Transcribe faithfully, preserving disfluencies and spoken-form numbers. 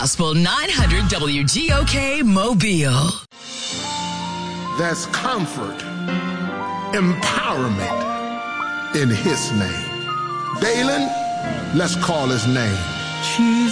Gospel nine hundred W G O K Mobile. There's comfort, empowerment in his name. Dalen, let's call his name. Jesus.